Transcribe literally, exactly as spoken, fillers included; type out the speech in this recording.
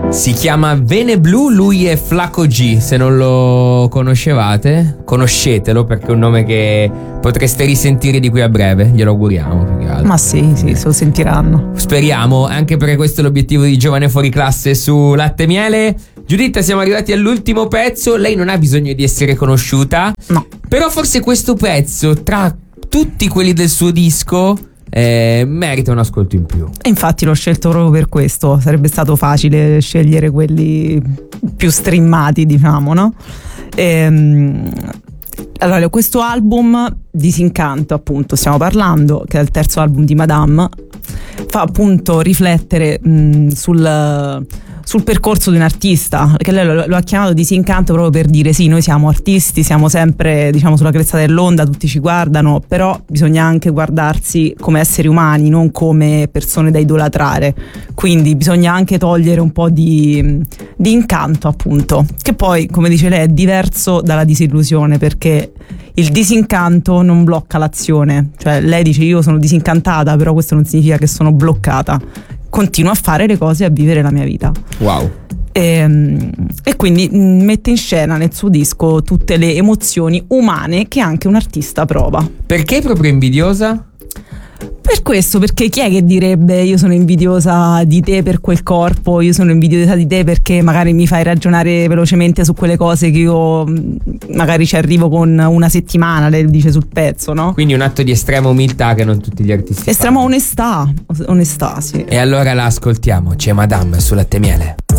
Si chiama Vene Blu, lui è Flaco G. Se non lo conoscevate, conoscetelo, perché è un nome che potreste risentire di qui a breve. Glielo auguriamo. Ma sì, sì, se lo sentiranno. Speriamo, anche perché questo è l'obiettivo di Giovane Fuori Classe su Latte e Miele. Giuditta, siamo arrivati all'ultimo pezzo. Lei non ha bisogno di essere conosciuta. No. Però forse questo pezzo, tra tutti quelli del suo disco, Eh, merita un ascolto in più. E infatti l'ho scelto proprio per questo. Sarebbe stato facile scegliere quelli più streamati, diciamo, no? Ehm, allora, questo album Disincanto, appunto, stiamo parlando, che è il terzo album di Madame, fa appunto riflettere mh, sul sul percorso di un artista, che lei lo, lo ha chiamato Disincanto proprio per dire sì, noi siamo artisti, siamo sempre, diciamo, sulla cresta dell'onda, tutti ci guardano, però bisogna anche guardarsi come esseri umani, non come persone da idolatrare, quindi bisogna anche togliere un po' di, di incanto, appunto, che poi, come dice lei, è diverso dalla disillusione, perché il disincanto non blocca l'azione, cioè lei dice io sono disincantata, però questo non significa che sono bloccata, continuo a fare le cose e a vivere la mia vita. Wow. E, e quindi mette in scena nel suo disco tutte le emozioni umane che anche un artista prova. Perché proprio invidiosa? Per questo, perché chi è che direbbe io sono invidiosa di te per quel corpo, io sono invidiosa di te perché magari mi fai ragionare velocemente su quelle cose che io magari ci arrivo con una settimana, lei dice sul pezzo, no? Quindi un atto di estrema umiltà che non tutti gli artisti estrema fanno. onestà, onestà, sì. E allora la ascoltiamo, c'è Madame su Latte e Miele.